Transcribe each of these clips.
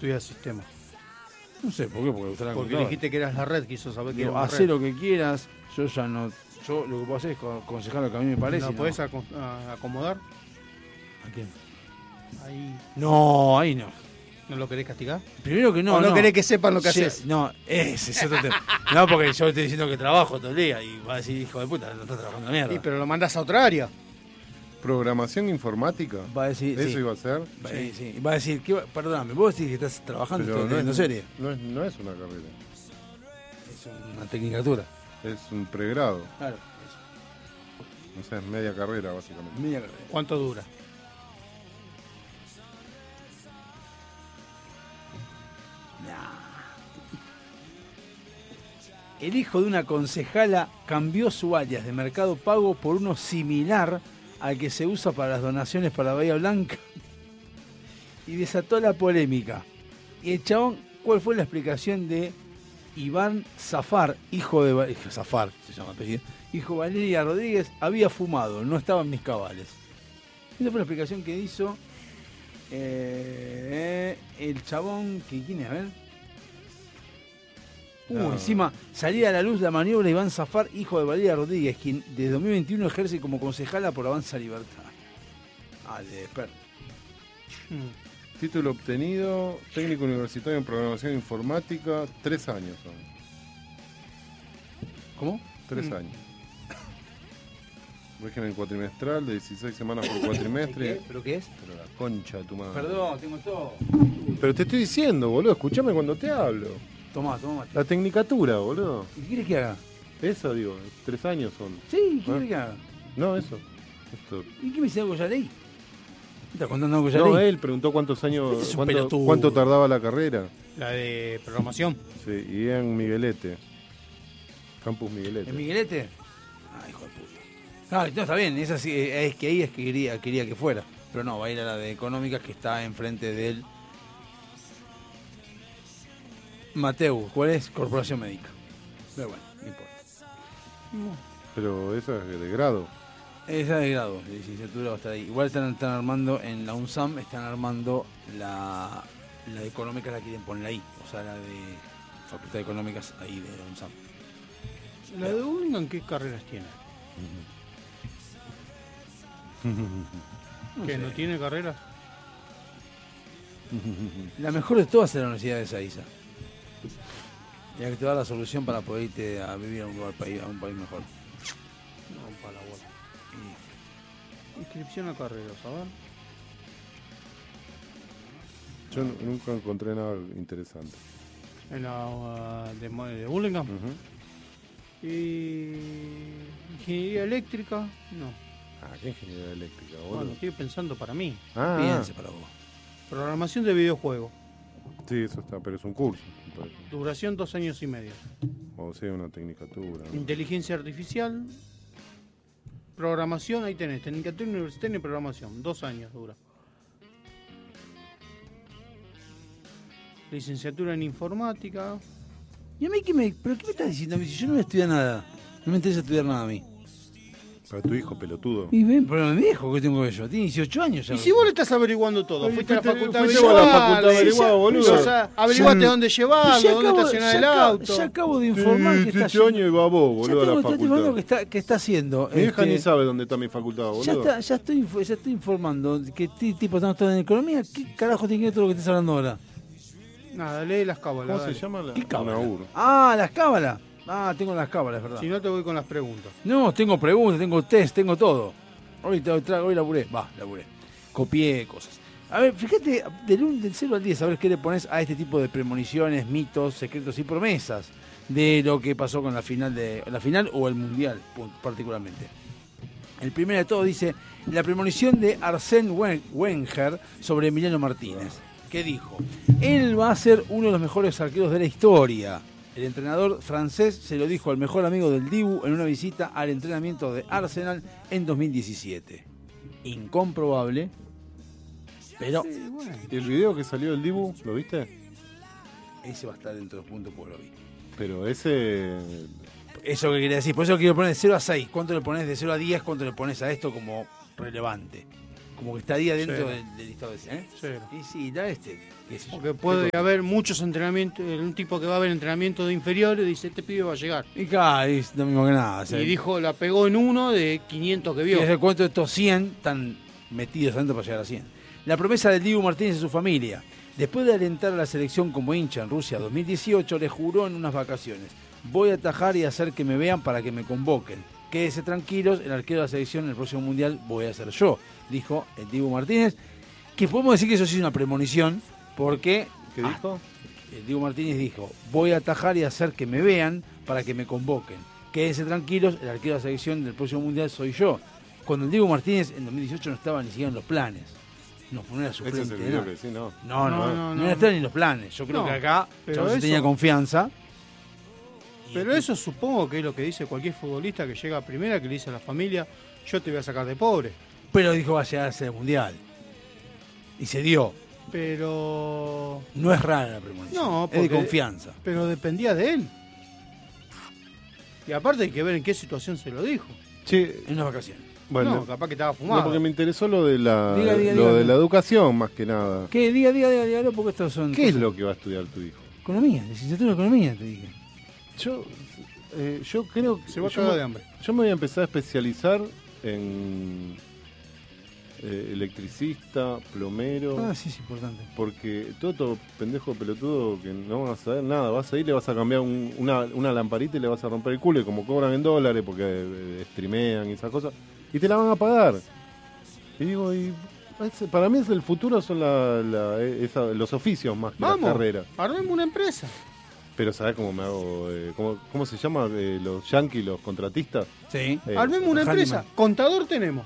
estudias sistemas? No sé, ¿por qué? Porque usted la Porque computadora. dijiste que eras la red, quiso saber que Digo, era una hacé red. lo que quieras, yo ya no... Yo lo que puedo hacer es aconsejar lo que a mí me parece. ¿No y podés acomodar? ¿A quién? Ahí. No, ahí no. ¿No lo querés castigar? Primero que no. ¿O no querés que sepan lo que Sí, haces? No, ese es otro tema. No, porque yo estoy diciendo que trabajo todo el día y va a decir, hijo de puta, no estás trabajando la mierda. Sí, pero lo mandás a otra área. ¿Programación informática? Va a decir, ¿Eso sí. iba a ser? Sí, sí. Va a decir, perdóname, vos decís que estás trabajando y Pero estás viendo serie. no es una carrera. Es una tecnicatura. Es un pregrado. Claro. O sea, es media carrera, básicamente. Media carrera. ¿Cuánto dura? El hijo de una concejala cambió su alias de Mercado Pago por uno similar al que se usa para las donaciones para Bahía Blanca y desató la polémica. Y el chabón, ¿cuál fue la explicación de Iván Zafar, hijo de Zafar, se llama apellido, hijo de Valeria Rodríguez? Había fumado, no estaba en mis cabales. Esa fue la explicación que hizo el chabón, ¿quién es? A ver. Encima salía a la luz la maniobra de Iván Zafar, hijo de Valeria Rodríguez, quien desde 2021 ejerce como concejala por Avanza Libertad. De experto. Título obtenido, técnico universitario en programación informática, 3 años son. ¿Cómo? 3 años. Régimen cuatrimestral de 16 semanas por cuatrimestre. ¿Pero qué es? Pero la concha de tu madre. Perdón, tengo todo. Pero te estoy diciendo, boludo, escúchame cuando te hablo. Tomá. La tecnicatura, boludo. ¿Y qué quieres que haga? Eso digo, 3 años son. Sí, ¿qué quieres que haga? No, eso. Esto. ¿Y qué me dice algo que ya leí? ¿Me estás contando algo que ya No, leí? él preguntó cuántos años, Ese es un pelotudo. cuánto tardaba la carrera. La de programación. Sí, y en Miguelete. Campus Miguelete. ¿En Miguelete? Hijo de puta. No, está bien, esa sí, es que ahí es que quería que fuera. Pero no, va a ir a la de Económicas que está enfrente del Mateu. ¿Cuál es? Corporación Médica. Pero bueno, no importa. Pero esa es de grado. Esa de grado, de licenciatura va a estar ahí. Igual están armando en la UNSAM, están armando la de Económicas, la quieren poner ahí. O sea, la de Facultad de Económicas ahí de la UNSAM. ¿La de Burlingame qué carreras tiene? ¿Que no tiene carreras? La mejor de todas es la Universidad de Ezeiza. Ya que te da la solución para poder irte a vivir a un país mejor. No, para la bola. Inscripción a carreras, a ver. Yo nunca encontré nada interesante. En la de Burlingame. Y ingeniería eléctrica, no. ¿Qué ingeniería eléctrica, boludo? Bueno, estoy pensando para mí. Piense para vos. Programación de videojuegos. Sí, eso está, pero es un curso. Entonces. Duración 2 años y medio. O sea, una tecnicatura. ¿no? Inteligencia artificial. Programación, ahí tenés. Tecnicatura universitaria y programación. 2 años dura. Licenciatura en informática. ¿Y a mí pero qué me estás diciendo a mí? Si yo no voy a estudiar nada. No me interesa estudiar nada a mí. Para tu hijo, pelotudo. Y ven, pero mi viejo, ¿qué tengo yo? Tiene 18 años ya. Y si vos le estás averiguando todo, fuiste a la facultad a fuiste a la facultad a averiguar, averiguar, boludo. o sea, averiguaste dónde llevarlo, dónde estacionar el auto. Ya acabo de informar que está 18 años y va vos, boludo, a la facultad. que está haciendo. Mi hija ni sabe dónde está mi facultad, boludo. Ya estoy informando que tipo estamos todos en economía. ¿Qué carajo tiene que ver todo lo que estás hablando ahora? Nada, lee las cábalas. ¿Cómo se llama? ¿Qué cábala? UNAUR. Las cábalas. Tengo las cábalas, es verdad. Si no te voy con las preguntas. No, tengo preguntas, tengo test, tengo todo. Hoy laburé. Copié cosas. A ver, fíjate, del 0 al 10, a ver qué le pones a este tipo de premoniciones, mitos, secretos y promesas de lo que pasó con la final o el mundial, particularmente. El primero de todo dice la premonición de Arsène Wenger sobre Emiliano Martínez. ¿Qué dijo? Él va a ser uno de los mejores arqueros de la historia. El entrenador francés se lo dijo al mejor amigo del Dibu en una visita al entrenamiento de Arsenal en 2017. Incomprobable, pero Sí, bueno. ¿Y el video que salió del Dibu, lo viste? ese va a estar dentro de los puntos por hoy. Pero ese... Eso que quería decir, por eso quiero poner de 0 a 6. ¿Cuánto le pones de 0 a 10? ¿Cuánto le pones a esto como relevante? como que estaría dentro Cero. del listado ese, ¿eh? Cero. Y sí, da qué sé yo. Porque puede haber muchos entrenamientos, un tipo que va a ver entrenamiento de inferiores dice, este pibe va a llegar. Y acá es lo mismo que nada. O sea, Y dijo, la pegó en uno de 500 que vio. ¿Qué cuánto de estos 100 están metidos adentro para llegar a 100? La promesa del Dibu Martínez y su familia. Después de alentar a la selección como hincha en Rusia 2018, le juró en unas vacaciones: voy a atajar y hacer que me vean para que me convoquen. Quédese tranquilos, el arquero de la selección en el próximo Mundial voy a ser yo, dijo el Dibu Martínez. Que podemos decir que eso sí es una premonición, porque ¿Qué dijo? el Dibu Martínez dijo: voy a atajar y hacer que me vean para que me convoquen. Quédense tranquilos, el arquero de la selección del próximo Mundial soy yo. Cuando el Dibu Martínez en 2018 no estaba ni siquiera en los planes. No era Ese suplente. es el de video nada. que sí, ¿no? No era estar ni en los planes. Yo creo No, que acá pero se eso- tenía confianza. Pero eso supongo que es lo que dice cualquier futbolista que llega a primera, que le dice a la familia, yo te voy a sacar de pobre. Pero dijo va a llegar a ser mundial. Y se dio. Pero No es rara la premonición. No, es de porque- confianza. pero dependía de él. Y aparte hay que ver en qué situación se lo dijo. Che, En unas vacaciones. bueno, No, capaz que estaba no, fumado. porque me interesó lo de la Diga, lo de diga. la educación más que nada. ¿Qué? Diga, porque estos son. ¿Qué es cosas- lo que va a estudiar tu hijo? Economía, licenciatura en economía, te dije. Yo creo que Se va a cagar de hambre. yo me voy a empezar a especializar en electricista, plomero, Ah, sí, es importante. porque todo pendejo pelotudo que no vas a saber nada, vas a ir, le vas a cambiar una lamparita y le vas a romper el culo, y como cobran en dólares porque streamean y esas cosas, y te la van a pagar. Y digo, para mí es el futuro, son los oficios más que la Vamos, carrera. armemos una empresa. Pero ¿sabés cómo me hago? ¿Cómo se llama? Los yankees, los contratistas. Sí. Armemos una empresa. Handyman. Contador tenemos.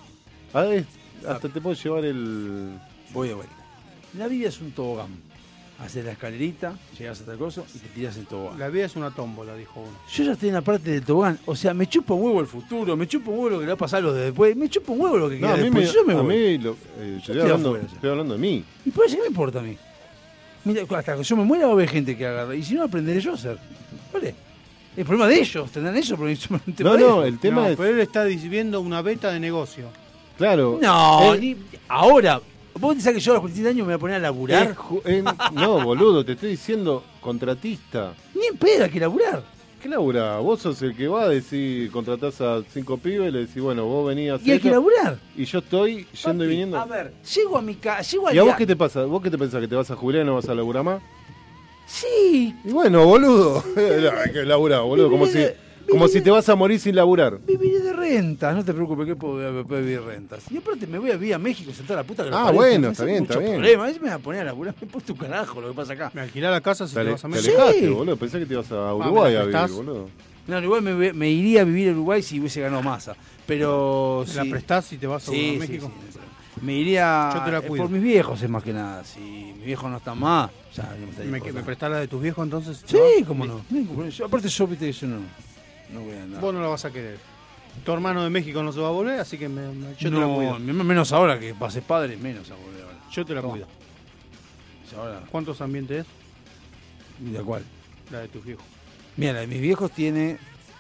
Hasta te puedo llevar el... Voy de vuelta. La vida es un tobogán. Haces la escalerita, llegas a tal cosa y te tiras el tobogán. La vida es una tómbola, dijo uno. Yo ya estoy en la parte del tobogán. O sea, me chupa un huevo el futuro, me chupa un huevo lo que le va a pasar a los de después, me chupa un huevo lo que No, queda a mí, después. Yo me a voy. mí estoy afuera ya. estoy hablando de mí. ¿Y por eso qué me importa a mí? Mira, hasta que yo me muera va a haber gente que agarra. Y si no, aprenderé yo a hacer. ¿Vale? El problema de ellos, tendrán eso, pero es un tema No, de no, ellos. el tema No, es... pero él está viendo una beta de negocio. Claro. No, eh, ni ahora. ¿Vos pensás que yo a los 47 años me voy a poner a laburar? no, boludo, te estoy diciendo contratista. Ni en pedo, hay que laburar. ¿Qué labura? Vos sos el que va a decir, contratás a 5 pibes y le decís, bueno, vos venías Y hay que laburar. y yo estoy yendo y viniendo. A ver, llego a mi casa, llego al ¿Y a vos día- qué te pasa? ¿Vos qué te pensás? ¿Que te vas a jubilar y no vas a laburar más? Sí, Y bueno, boludo. Hay que laburar, boludo. Como si te vas a morir sin laburar. viviré de rentas, no te preocupes que puedo vivir rentas. Y aparte me voy a vivir a México, sentar a la puta que lo Ah, parió, bueno, me está hace bien, mucho está bien. problema. A veces me voy a poner a laburar, me he puesto un carajo lo que pasa acá. Me alquilá la casa si te vas a Te México. alejaste, Sí. boludo. Pensé que te ibas a ¿me Uruguay la a vivir, prestás? boludo. No, igual me iría a vivir a Uruguay si hubiese ganado masa. Pero ¿La sí. prestás si te vas a Sí, México? sí. Me iría Yo te la cuido. por mis viejos, es más que nada. Si mis viejos no están más, ya no me estaría ¿Me importando. prestás la de tus viejos entonces? Sí, ¿No? cómo no. Aparte yo, viste que yo no voy a andar. Vos no la vas a querer. Tu hermano de México no se va a volver, así que yo te la no, cuido. menos ahora que pase padre, menos ahora. Yo te la cuido. Ahora, ¿Cuántos ambientes es? mira cuál. La de tus viejos. Mira, la de mis viejos tiene,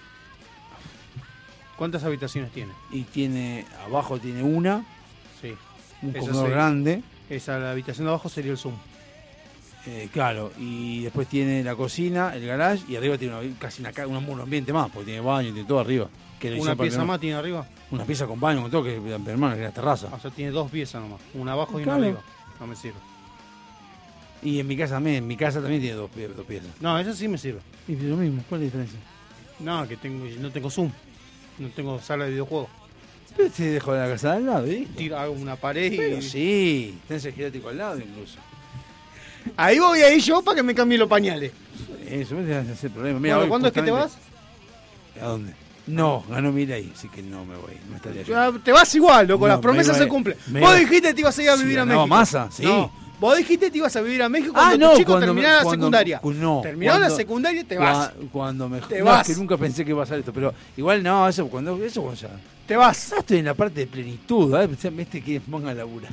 ¿Cuántas habitaciones tiene? abajo tiene una, Sí. un Esa comedor sí. grande, Esa, la habitación de abajo sería el Zoom. claro, y después tiene la cocina, el garage, y arriba tiene casi un ambiente más, porque tiene baño, tiene todo arriba. Que lo ¿Una hicieron para pieza que no- más tiene arriba? Una pieza con baño, con todo, que hermano, que es la terraza. O sea, tiene dos piezas nomás. Una abajo y Claro. una arriba. No me sirve. Y en mi casa también tiene dos piezas. No, esa sí me sirve. Y lo mismo, ¿cuál es la diferencia? No, no tengo Zoom. No tengo sala de videojuegos. Pero te dejo de la casa de al lado, ¿eh? Hago una pared y... Pero sí, tenés el geriátrico al lado incluso. Ahí voy a ir yo para que me cambie los pañales. Eso me hace hacer problema. Bueno, hoy ¿cuándo es que te vas? justamente- ¿A dónde? No, ganó Milei, así que no me voy. No estaría yo. Ah, te vas igual, loco. No, las promesas me iba- se cumplen. me Vos iba- dijiste que te ibas a ir a Si vivir a ganaba México. Massa, sí. No, vos dijiste que te ibas a vivir a México cuando tu chico terminara la secundaria. No, Terminado la secundaria te vas. Cuando me Te no, vas. es que nunca pensé que iba a pasar esto, pero igual no, eso cuando ya. Te vas. Ya estoy en la parte de plenitud, ¿viste que ponga a laburar?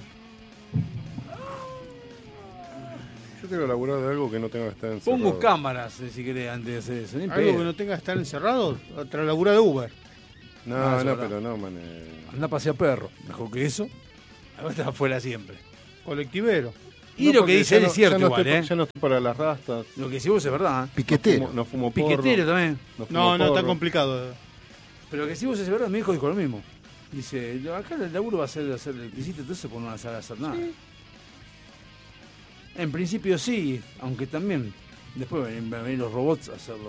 Yo quiero laburar de algo que no tenga que estar encerrado. Pongo cámaras, si querés, antes de hacer eso. Ni Algo pedo. que no tenga que estar encerrado, tras labura de Uber. No, Ah, eso no, es verdad. pero no, man. Anda a pasear perro, mejor que eso. Va a estar afuera siempre. Colectivero. Y No, lo que porque dice ya él no- es cierto ya no igual, estoy, ¿eh? Ya no estoy para las rastas. Lo que decís vos es verdad, ¿eh? Piquetero. No fumo porro. Piquetero también. fumo No, no, está porro. complicado. Pero lo que decís vos es verdad, mi hijo dijo lo mismo. Dice, acá el laburo va a ser hacer electricista, entonces por no vas a hacer nada. En principio sí, aunque también después van a venir los robots a hacer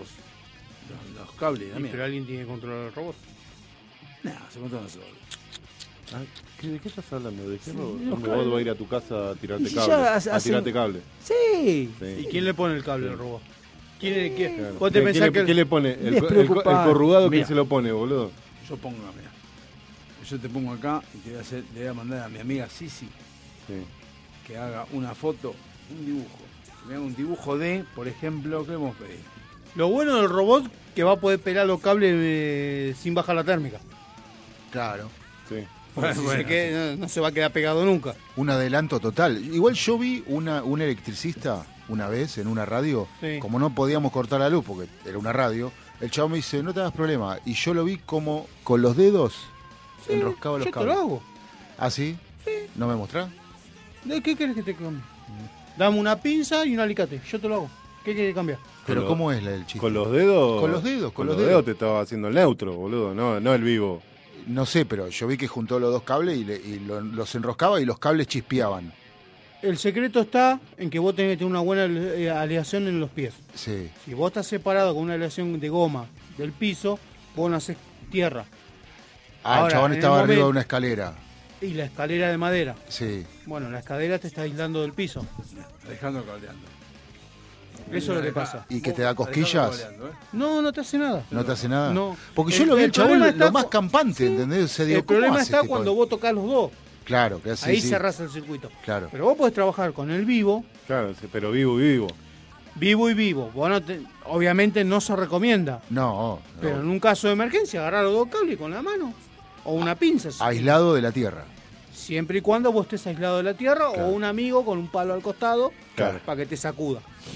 los cables Sí, también. pero alguien tiene que controlar el robot. Nah, se controlan solos. Ah, ¿de qué estás hablando? ¿De qué Sí, robot? los ¿Dónde cables. vos vas a ir a tu casa a tirarte Y si cable? ya A hace- tirarte cable. Sí. Sí. ¿Y quién le pone el cable al robot? Claro. ¿Vos te ¿Qué pensás le, que qué le pone? El Despreocupado. corrugado, Mirá. ¿quién se lo pone, boludo? Yo pongo, mira. Yo te pongo acá y le voy a mandar a mi amiga Sisi Sí. que haga una foto, un dibujo. Que me haga un dibujo de, por ejemplo, ¿qué hemos pedido? Lo bueno del robot que va a poder pelar los cables sin bajar la térmica? Claro. Sí. Porque si Bueno, se queda- no se va a quedar pegado nunca. Un adelanto total. Igual yo vi un electricista una vez en una radio, Sí. como no podíamos cortar la luz porque era una radio, el chavo me dice, no te hagas problema. Y yo lo vi como con los dedos Sí, enroscaba los yo te cables. lo hago. ¿Ah, sí? ¿No me mostrás? ¿De qué querés que te cambie? Dame una pinza y un alicate. Yo te lo hago. ¿Qué querés cambiar? Pero lo- ¿cómo es el chiste? Con los dedos. Con los dedos, Con los dedos te estaba haciendo el neutro, boludo. No el vivo. No sé, pero yo vi que juntó los dos cables y los enroscaba y los cables chispeaban. El secreto está en que vos tenés que tener una buena aleación en los pies. Sí. Si vos estás separado con una aleación de goma del piso, vos no haces tierra. Ah, Ahora, el chabón en el estaba arriba de momento- una escalera. Y la escalera de madera. Sí. Bueno, la escalera te está aislando del piso. Alejandro cableando. Eso es lo que pasa. ¿Y que te da cosquillas? No, no te hace nada. ¿No te hace nada? No. Porque yo lo vi El el chabón problema está lo más cu- campante, Sí. ¿entendés? Se digo, El ¿cómo problema hace está este cuando cabrón? vos tocás los dos. Claro, que así. Ahí sí. cerrás el circuito. Claro. Pero vos podés trabajar con el vivo, Claro, sí, pero vivo. vivo y vivo. Vos no te- obviamente no se recomienda. No, Pero en no. un caso de emergencia, agarrar los dos cables con la mano. O una pinza. Aislado de la tierra. Siempre y cuando vos estés aislado de la tierra Claro. o un amigo con un palo al costado Claro. para que te sacuda.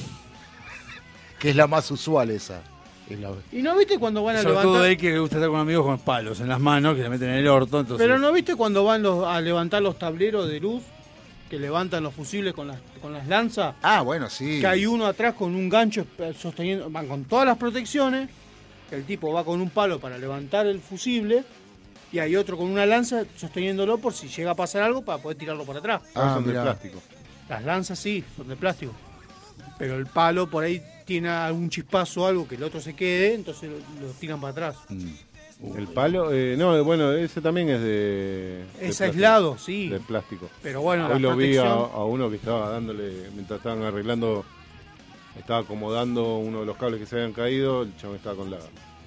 Que es la más usual esa. Es la- ¿Y no viste cuando van a Sobre todo levantar? él que le gusta estar con amigos con palos en las manos que le meten en el orto. Entonces, Pero no viste cuando van a levantar los tableros de luz, que levantan los fusibles con las lanzas, Ah, bueno, sí. que hay uno atrás con un gancho sosteniendo, van con todas las protecciones, que el tipo va con un palo para levantar el fusible, y hay otro con una lanza sosteniéndolo por si llega a pasar algo para poder tirarlo para atrás. Ah, Son de mirá. plástico. Las lanzas sí, son de plástico. Pero el palo por ahí tiene algún chispazo o algo que el otro se quede, entonces lo tiran para atrás. El palo, no, bueno, ese también es de Es plástico. aislado, sí. De plástico. Pero bueno, Hoy la lo vi a protección... uno que estaba dándole, mientras estaban arreglando, estaba acomodando uno de los cables que se habían caído, el chabón estaba con la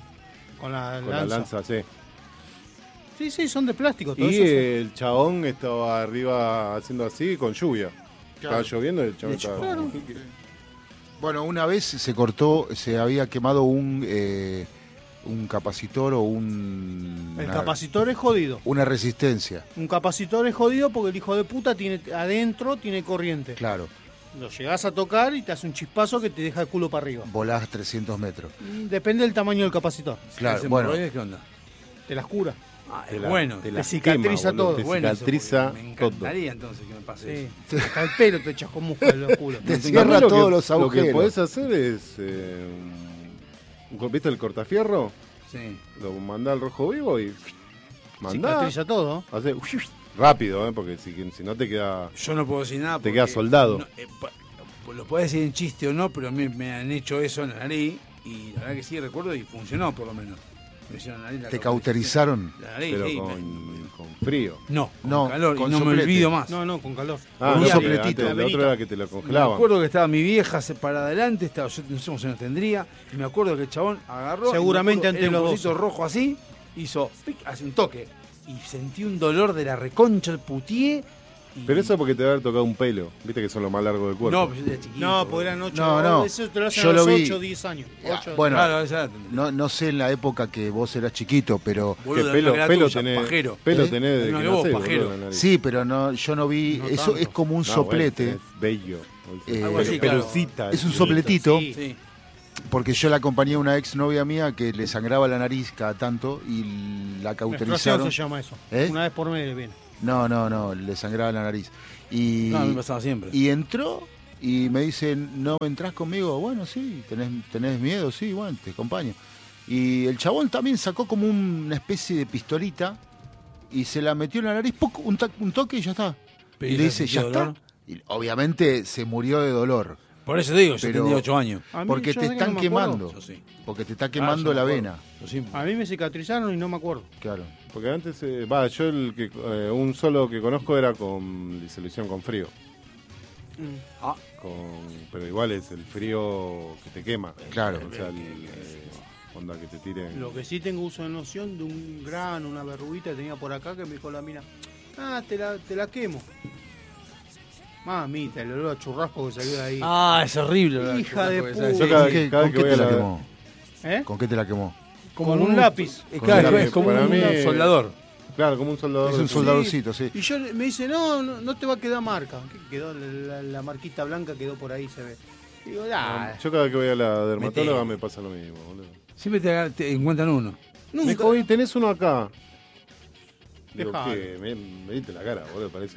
la lanza, sí. Sí, sí, son de plástico. Todo Y eso el chabón estaba arriba haciendo así con lluvia. Estaba lloviendo y el chabón estaba... Claro. Bueno, una vez se cortó, se había quemado un capacitor o el capacitor es jodido. una resistencia. Un capacitor es jodido porque el hijo de puta tiene adentro tiene corriente. Claro, Lo llegás a tocar y te hace un chispazo que te deja el culo para arriba. volás 300 metros. Depende del tamaño del capacitor. Claro, ¿Ese bueno. hemorroides qué onda? Te las cura. Ah, Te es la- bueno. te la cicatriza boludo, todo. Te Bueno eso, cicatriza porque me todo. encantaría entonces que me pase Sí. eso. Hasta el pelo te echas con músculo en los culos. Te No, cierra también lo todos que- los Lo que agujeros. podés hacer es... ¿Viste el cortafierro? Sí. Lo mandá al rojo vivo y... Mandá. Cicatriza todo. Hace rápido, porque si no te queda... Yo no puedo decir nada. Te porque queda soldado. no, lo puedes decir en chiste o no, pero a mí me han hecho eso en la nariz. Y la verdad que sí, recuerdo y funcionó por lo menos. Me hicieron la nariz, la Te cauterizaron. cauterizaron. La nariz, Pero sí, con frío. No, con No, calor. con y no me soplete. olvido más. No, con calor. Ah, Un no, porque sopletito. antes, la otra era que te lo Me congelaban. acuerdo que estaba mi vieja para adelante, estaba, yo no sé cuántos años tendría, y me acuerdo que el chabón agarró. Seguramente y me acuerdo, ante era los un dos. bolsito rojo así, hizo, pic, hace un toque. Y sentí un dolor de la reconcha, el putié. Y... Pero eso porque te debe haber tocado un pelo. Viste que son los más largos del cuerpo. No, pues yo era chiquito. No, porque eran 8. No. Eso te lo hacen Yo a los lo vi. 8 o 10 años. Ya, 8, bueno. Claro, esa edad tendría. No sé en la época que vos eras chiquito, pero Que Boludo, pelo, no era pelo tuya, tenés, pajero. pelo ¿Eh? tenés desde No, que que vos, nacés, pajero. boludo, en la nariz. sí, pero no, yo no vi. No Eso tanto. es como un No, soplete. bueno, es bello. Algo así, claro. Pelucita. Es un chiquito. sopletito. Sí. Sí. Porque yo la acompañé a una ex novia mía que le sangraba la nariz cada tanto y la Menstruación cauterizaron. se llama eso. ¿Eh? Una vez por mes viene. No, le sangraba la nariz. Y, No, a mí me pasaba siempre. y entró y me dice, ¿no entrás conmigo? Bueno, sí, tenés miedo, sí, bueno, te acompaño. Y el chabón también sacó como una especie de pistolita y se la metió en la nariz, ¡puc! Un toque y ya está. Pero Y ¿y le no dice, sintió ¿ya está? dolor? Y obviamente se murió de dolor. Por eso digo, yo Pero- tenía 8 años. A mí, Porque yo te sé que están no me acuerdo. quemando. Yo sí. Porque te está Ah, quemando yo me la acuerdo. vena. Yo sí. A mí me cicatrizaron y no me acuerdo. Claro. Porque antes, yo un solo que conozco era se lo hicieron con frío. Ah, Pero igual es el frío que te quema. Claro. O sea, onda que te tiren. Lo que sí tengo uso de noción de un grano, una verruguita que tenía por acá que me dijo la mina, te la quemo. Mamita, el olor a churrasco que salió de ahí. es horrible. la Hija de churrasco esa. puta. Yo cada ¿Con qué, vez que con qué voy te a la la- quemó? ¿Eh? ¿Con qué te la quemó? Con un lápiz. Claro, Para es como mí- un soldador. Claro, como un soldador. Es un de- soldadorcito, sí. Y yo me dice, no te va a quedar marca. Quedó la marquita blanca, quedó por ahí, se ve. Digo, Yo cada vez que voy a la dermatóloga Metele. me pasa lo mismo, boludo. Siempre te encuentran uno. Me dijo, oye, tenés uno acá. Digo, Dejalo. ¿qué? Me diste la cara, boludo, parece...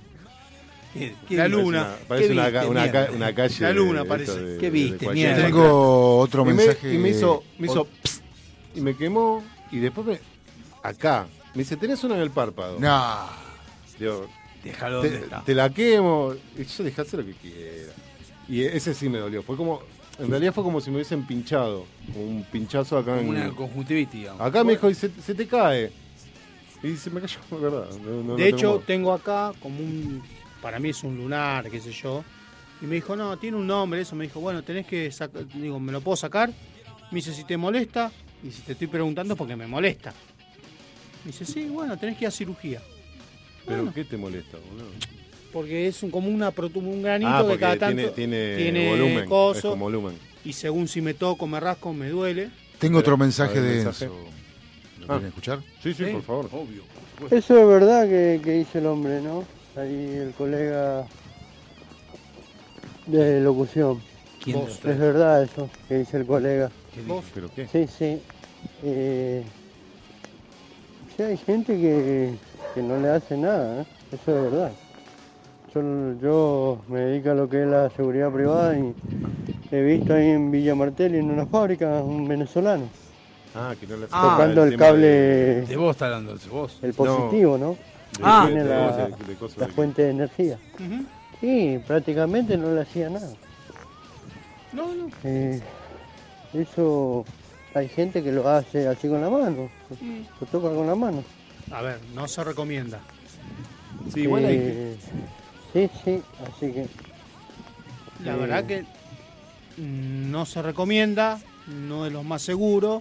La luna. Parece ¿Qué una, viste, una mierda? una calle. La luna de- parece. de- ¿Qué de viste, cualquier mierda? cualquiera. Tengo otro Y mensaje. me hizo pss, y me quemó y después acá me dice, tenés uno en el párpado. No. Digo, Déjalo donde está. te la quemo. Y yo dejé hacer lo que quiera. Y ese sí me dolió. En realidad fue como si me hubiesen pinchado. Como un pinchazo acá Como en. una conjuntivitis, digamos. Acá me dijo, y se te cae. Y se me cayó, de verdad. No De hecho, tengo- tengo acá como para mí es un lunar, qué sé yo. Y me dijo, no, tiene un nombre, eso. Me dijo, bueno, tenés que sacar, digo, ¿me lo puedo sacar? Me dice, si te molesta, y si te estoy preguntando es porque me molesta. Me dice, sí, bueno, tenés que ir a cirugía. ¿Pero bueno. qué te molesta, boludo? Porque es como un granito que Porque cada tanto tiene volumen. coso, Es con volumen. y según si me toco, me rasco, me duele. Tengo otro A mensaje ver, de mensaje. Enzo. ¿Lo quieren escuchar? Sí, por favor. Obvio. Eso es verdad que dice el hombre, ¿no? Ahí el colega de locución. ¿Quién Vos. lo Es trae? verdad eso que dice el colega. ¿Qué ¿Vos? dice? ¿Pero qué? Sí, sí. Sí, hay gente que no le hace nada, ¿eh? Eso es verdad. Yo me dedico a lo que es la seguridad privada y he visto ahí en Villa Martelli, en una fábrica, un venezolano Que no le tocando el tema cable, De vos está hablando, de vos. el positivo, ¿no? Ah, Tiene la cosas la de- fuente de energía. Ujú. Sí, prácticamente no le hacía nada. No. Eso hay gente que lo hace así con la mano, lo toca con la mano. A ver, no se recomienda. Sí, igual hay... Sí, así que La verdad que no se recomienda, no es lo más seguro.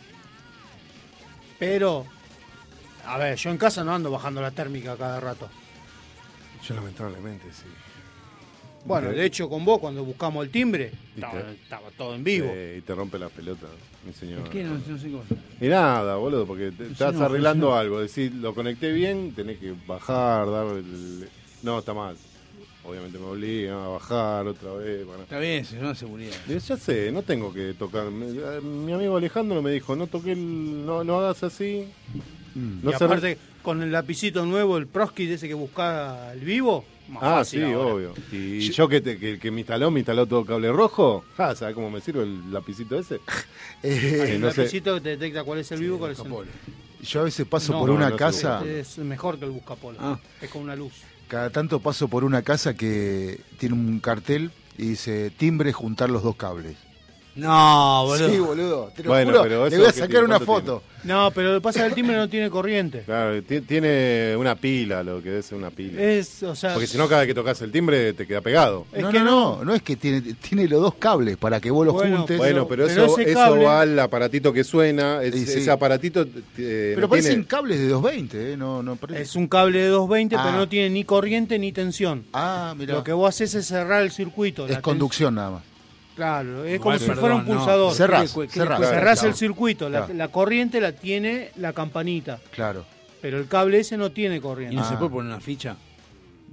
Pero, a ver, yo en casa no ando bajando la térmica cada rato. Yo lamentablemente, sí. Bueno, de hecho con vos cuando buscamos el timbre, ¿Viste? estaba todo en vivo. Y te rompe la pelota, mi señor. ¿Qué? No sé cómo. Y nada, boludo, porque estás no, arreglando no. algo. Decir, lo conecté bien, tenés que bajar, dar el... No, está mal. Obviamente me obligan a bajar otra vez. Bueno. Está bien, si no, seguridad. Ya sé, no tengo que tocar. Mi amigo Alejandro me dijo, no toque no hagas así. No Y se aparte, con el lapicito nuevo, el Prosky ese que buscaba el vivo, más fácil sí, ahora. obvio. Y yo que me instaló todo cable rojo. ¿Sabes cómo me sirve el lapicito ese? Hay un no sé. lapicito que te detecta cuál es el vivo y cuál es el... Yo a veces paso No, por una no, casa, Es mejor que el buscapolo. Ah. Es con una luz. cada tanto paso por una casa que tiene un cartel y dice timbre juntar los dos cables. No, boludo. Sí, boludo, te lo Bueno, juro, pero le eso voy a que sacar tiene, una ¿cuánto foto. No, pero lo que pasa es que el timbre no tiene corriente. Claro, tiene una pila, lo que es una pila. Es, o sea... Porque si no, cada vez que tocas el timbre te queda pegado. Es No, que no es que tiene los dos cables para que vos los Bueno, juntes. Bueno, pero pero eso, ese eso cable- va al aparatito que suena. Sí, sí. Ese aparatito pero no parecen tiene... cables de 220, no parece. Es un cable de 220, Ah. pero no tiene ni corriente ni tensión. Ah, mira. Lo que vos haces es cerrar el circuito. Es la conducción nada más. Claro, es Igual, como si perdón, fuera un no. pulsador. Cerrás, ¿Qué le- cerrás. qué le- Cerrás Claro. el circuito, Claro. la corriente la tiene la campanita, Claro. pero el cable ese no tiene ¿Y corriente. no se Ah. puede poner una ficha?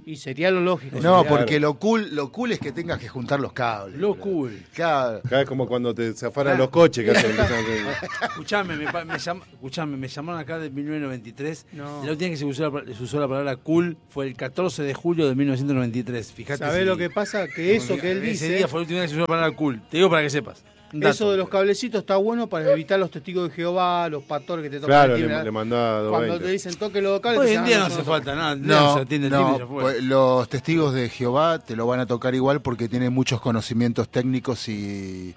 Y sería lo lógico. No, Claro. porque lo cool es que tengas que juntar los cables. Lo cool. Claro. Acá es como cuando te zafaran los coches que hacen. Escuchame, me llamaron acá de 1993. No. La última vez que se usó la palabra cool fue el 14 de julio de 1993. Fíjate. ¿Sabés lo que pasa? Que eso que él Ese dice, día fue la última vez que se usó la palabra cool. Te digo para que sepas. Un dato. eso de los cablecitos está bueno para evitar los testigos de Jehová, los pastores que te tocan Claro, el timbre. le mandaba Cuando 220. te dicen toque los cables, Hoy te en dicen, día ah, no eso hace toca. falta nada. No, se atiende el timbre y ya no, fue. pues, los testigos de Jehová te lo van a tocar igual porque tienen muchos conocimientos técnicos y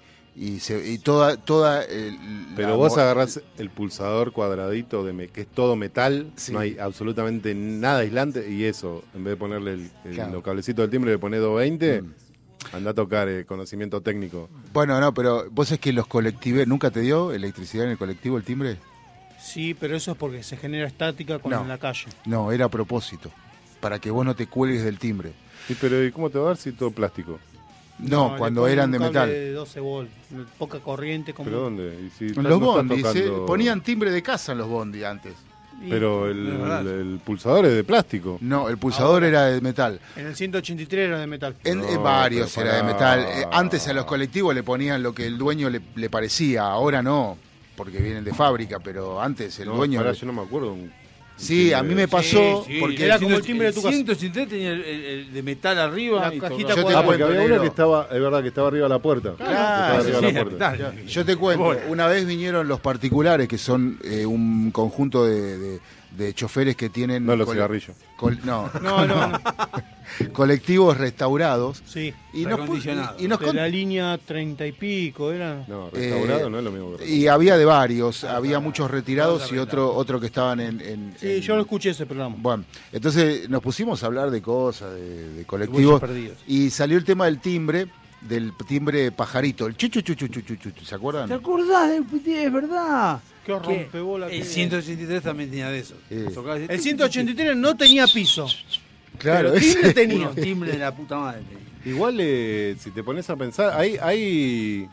toda Pero vos agarrás el pulsador cuadradito que es todo metal, Sí. no hay absolutamente nada aislante, y eso, en vez de ponerle Claro. los cablecitos del timbre, le ponés 220, Mm. anda a tocar conocimiento técnico. Bueno, no, pero vos es que los colectivos, ¿nunca te dio electricidad en el colectivo el timbre? Sí, pero eso es porque se genera estática cuando No. en la calle. No, era a propósito, para que vos no te cuelgues del timbre. Sí, pero ¿y cómo te va a dar si todo plástico? No, le cuando ponen eran un de cable metal. de 12 volts, poca corriente. Como... ¿Pero dónde? Y si En no los estás bondis, tocando- ponían timbre de casa en los bondis antes. Y Pero Es verdad. el pulsador es de plástico. No, el pulsador era de metal. En el 183 era de metal. En No, varios pero era de pará. metal. Antes a los colectivos le ponían lo que el dueño le parecía, ahora no, porque vienen de fábrica, pero antes el No, dueño... pará, yo no me acuerdo. Sí, a mí me pasó, Sí, sí, porque era como el timbre de tu casa. 183 tenía el de metal arriba. La y cajita tocaba. Yo te Ah, porque cuento, había uno negro. que estaba, es verdad, que estaba arriba de la puerta. Claro, Estaba arriba sí, de la puerta. metal. yo te cuento, Bueno. una vez vinieron los particulares, que son un conjunto de choferes que tienen... No los cigarrillos. No, No, no, colectivos restaurados. sí. Y nos, Recondicionados. y nos De la línea 30 y pico era. No, restaurado no es lo mismo que y había de varios, había muchos retirados y otro que estaban en... Sí, yo lo escuché ese programa. Bueno, entonces nos pusimos a hablar de cosas, de Bueyes colectivos, perdidos. y salió el tema del timbre pajarito, el chuchu, chuchu, chuchu, chuchu, ¿se acuerdan? ¿Te acordás del es verdad? Qué rompebola que El es. 183 también tenía de eso. Sí. Tocaba ese- El 183 no tenía piso. Claro, pero timbre ese- tenía. Unos timbres de la puta madre. Igual, si te pones a pensar, hay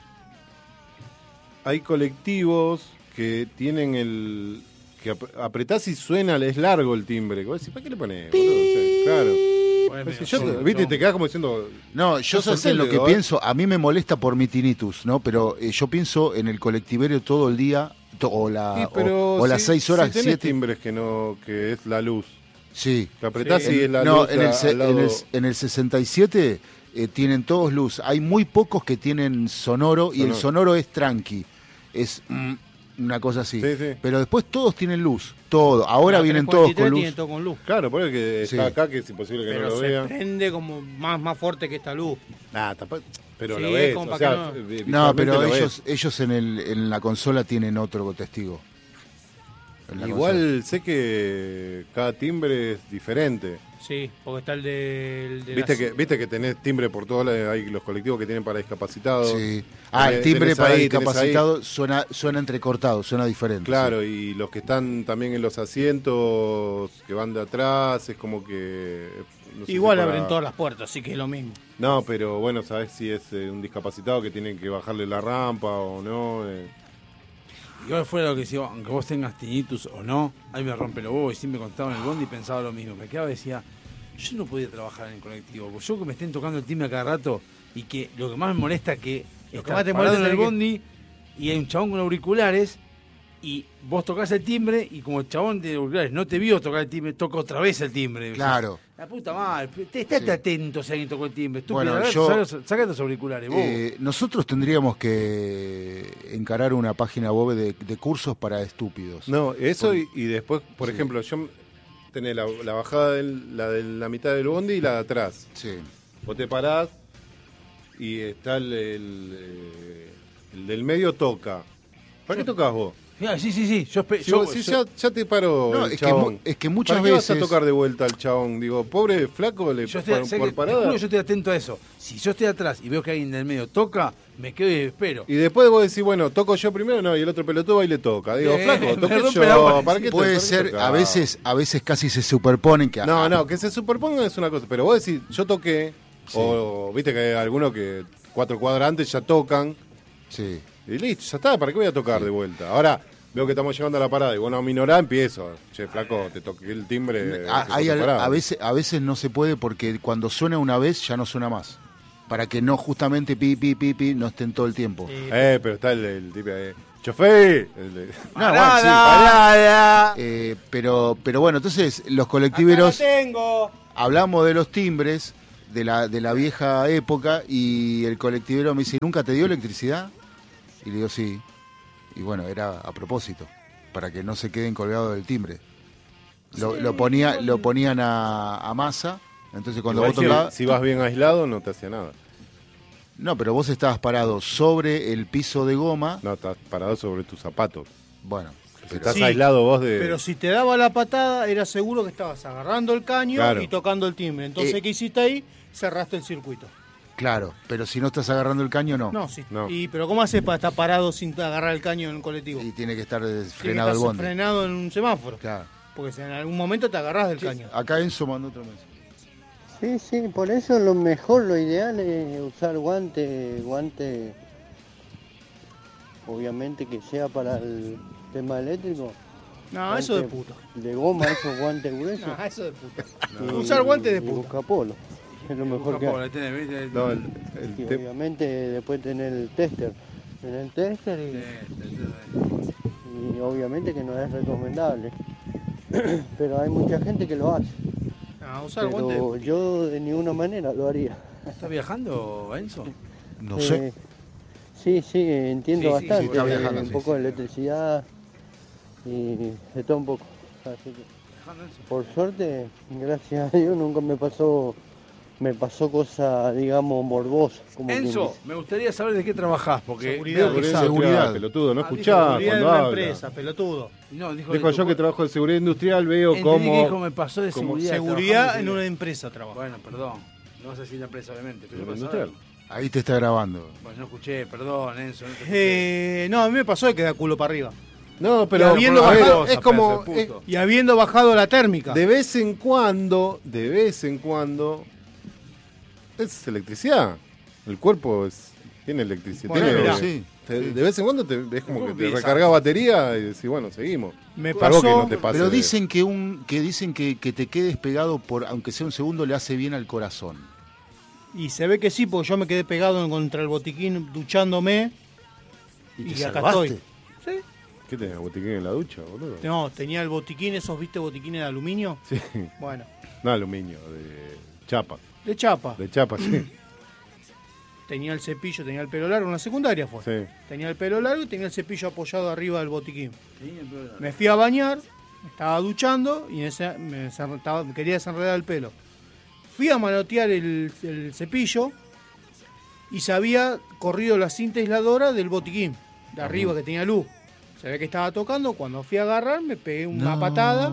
colectivos que tienen el... que apretás y suena, es largo el timbre. Vos decís, ¿para qué le pones? boludo? O sea, claro. Viste, te quedás como diciendo... No, yo Sos sé lo que soltero, pienso, a mí me molesta por mi tinnitus, ¿no? Pero yo pienso en el colectivero todo el día, o Sí, pero o las 6 horas, si tenés 7. timbres que es la luz. Sí. Que apretás Sí. y es la No, luz en el, al lado... en el 67 tienen todos luz. Hay muy pocos que tienen sonoro, y el sonoro es tranqui. Es una cosa así. Sí, sí. Pero después todos tienen luz. Todo. Ahora La vienen todos 343 con luz. tiene todo con luz. Claro, por eso que Sí. está acá, que es imposible que Pero no lo se vea. prende como más fuerte que esta luz. Pero Sí, lo ves, como o para sea, que No, visualmente pero lo ves. ellos en la consola tienen otro testigo. En la consola. Igual sé que cada timbre es diferente. Sí, porque está el de Viste que tenés timbre por todos lados, hay los colectivos que tienen para discapacitados. Sí. Tenés- El timbre tenés para ahí, tenés discapacitado suena entrecortado, suena diferente. Claro, y los que están también en los asientos que van de atrás, es como que... no sé Igual si para- abren todas las puertas, así que es lo mismo. No, pero bueno, sabés si es un discapacitado que tienen que bajarle la rampa o no. Igual fuera lo que decía, aunque vos tengas tinnitus o no, ahí me rompe los huevos y siempre contaba en el bondi y pensaba lo mismo. Me quedaba y decía, yo no podía trabajar en el colectivo, porque yo que me estén tocando el timbre a cada rato y que lo que más me molesta es que Lo que estás más te parado molesta en el es que- bondi y hay un chabón con auriculares y vos tocás el timbre y como el chabón de auriculares no te vio tocar el timbre, toca otra vez el timbre. Claro. La puta madre, estate Sí. atento si alguien tocó el timbre. Estúpido, Bueno, agarrá, yo- saca los auriculares, vos. Nosotros tendríamos que encarar una página web de cursos para estúpidos. No, eso y después, por Sí. ejemplo, yo tenés la bajada la de la mitad del bondi y la de atrás. Sí. Vos te parás y está el del medio toca. ¿Para qué tocas vos? Sí. Yo, Si vos decís, ya te paró No, el es que chabón. es que muchas ¿Para qué vas a veces- tocar de vuelta al chabón? Digo, pobre flaco, le Yo estoy, por te parada. juro que yo estoy atento a eso. Si yo estoy atrás y veo que alguien del medio toca, me quedo y espero. Y después vos decís, bueno, toco yo primero, no, y el otro pelotudo va y le toca. Digo, flaco, me toqué rompe la bola. yo, ¿para qué te- Puede para qué ser, tocás? a veces casi se superponen que... No, que se superpongan es una cosa, pero vos decís, yo toqué, Sí. o viste que hay algunos que 4 cuadrantes ya tocan, Sí. y listo, ya está, ¿para qué voy a tocar de vuelta? Ahora, veo que estamos llegando a la parada y vos no minorá, empiezo. Che, flaco, te toqué el timbre. A veces no se puede porque cuando suena una vez ya no suena más. Para que no justamente pi, no estén todo el tiempo. Pero está el tipo de chofer. No, bueno, sí, parada. Pero bueno, entonces los colectiveros hablamos de los timbres de la vieja época y el colectivero me dice, ¿nunca te dio electricidad? Y le digo, sí. Y bueno, era a propósito, para que no se queden colgados del timbre. Lo ponían a masa. Entonces cuando igual vos tocabas... si vas bien aislado no te hacía nada. No, pero vos estabas parado sobre el piso de goma. No, estás parado sobre tus zapatos. Bueno, si estás aislado vos de... Pero si te daba la patada, era seguro que estabas agarrando el caño Claro. y tocando el timbre. Entonces, ¿qué hiciste ahí? Cerraste el circuito. Claro, pero si no estás agarrando el caño, no. No, sí. No. Pero ¿cómo haces para estar parado sin agarrar el caño en un colectivo? Y tiene que estar Tiene que frenado el estar bondi. frenado en un semáforo. Claro. Porque si en algún momento te agarrás del caño. Acá Enzo mandó otro mensaje. Sí, por eso lo mejor, lo ideal es usar guante, obviamente que sea para el tema eléctrico. No, Guante eso de puta. De goma, esos guantes gruesos. No, eso de puta. Y- Usar guantes de y puta. buscapolo. Es lo mejor que hay. No, Y obviamente después tener el tester. Tener el tester y obviamente que no es recomendable. Pero hay mucha gente que lo hace. No, usar guantes de Pero puta. yo de ninguna manera lo haría. ¿Estás viajando, Enzo? No sé. Sí, entiendo Sí, bastante. está viajando, un sí, poco de electricidad y de todo un poco. Así que, por suerte, gracias a Dios, nunca me pasó cosa, digamos, morbosa. Como quien Enzo, dice. me gustaría saber de qué trabajás, porque Seguridad. veo que sabes. Seguridad. Pelotudo, no Ah, escuchás Seguridad de cuando una habla. empresa, pelotudo. No, dijo Dijo yo que trabajo de seguridad industrial, veo Entendí que dijo, cómo... me pasó de como seguridad. Seguridad trabajando en una seguridad. empresa trabajo. Bueno, perdón. No vas a decir la empresa, obviamente. Pero Seguridad para industrial. saberlo. Ahí te está grabando. Bueno, no escuché, perdón, Enzo. No te escuché. No, a mí me pasó de que da culo para arriba. No, Y pero habiendo a ver, bajado- es como... pedazo de puto. Y habiendo bajado la térmica. de vez en cuando, es electricidad. El cuerpo tiene electricidad. Bueno, tiene- mirá. Sí. de vez en cuando es como que te Empieza. recarga batería y decís, bueno, seguimos. Me Algo pasó, que no te pase Pero de- dicen que te quedes pegado por, aunque sea un segundo, le hace bien al corazón. y se ve que sí, porque yo me quedé pegado contra el botiquín duchándome. ¿Y te Y acá salvaste? estoy. Sí. ¿Qué tenés, botiquín en la ducha, boludo? No, tenía el botiquín, esos, ¿viste? Botiquines de aluminio. Sí. Bueno, No, aluminio, de chapa. de chapa. De chapa, sí. Tenía el cepillo, tenía el pelo largo, en la secundaria fue. Sí. Tenía el pelo largo y tenía el cepillo apoyado arriba del botiquín. Me fui a bañar, me estaba duchando y me quería desenredar el pelo. Fui a manotear el cepillo y se había corrido la cinta aisladora del botiquín, de arriba que tenía luz. Se ve que estaba tocando, cuando fui a agarrar me pegué una patada,